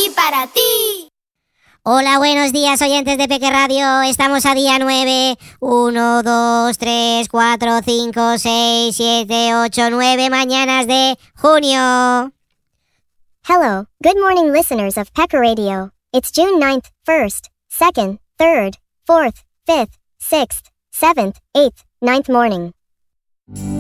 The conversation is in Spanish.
aquí para ti. Hola, buenos días, oyentes de Peque Radio. Estamos a día 9. 1, 2, 3, 4, 5, 6, 7, 8, 9 mañanas de junio. Hello, good morning listeners of Pecker Radio. It's June 9th, 1st, 2nd, 3rd, 4th, 5th, 6th, 7th, 8th, 9th morning.